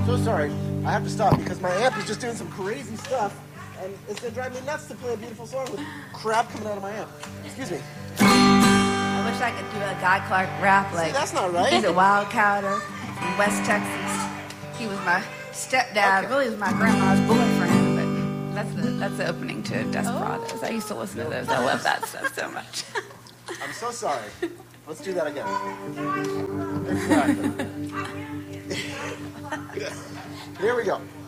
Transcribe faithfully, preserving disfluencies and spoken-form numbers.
so sorry. I have to stop because my amp is just doing some crazy stuff, and it's gonna drive me nuts to play a beautiful song with crap coming out of my amp. Excuse me. I wish I could do a Guy Clark rap like. See, that's not right. He's a wildcatter from West Texas. He was my stepdad. Okay. Really, he was my grandma's boyfriend. But that's the that's the opening to Desperados. Oh. I used to listen to those. I love that stuff so much. I'm so sorry. Let's do that again. Exactly. Here we go.